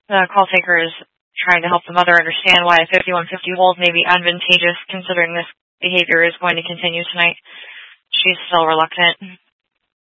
The call taker is trying to help the mother understand why a 5150 hold may be advantageous considering this behavior is going to continue tonight. She's still reluctant.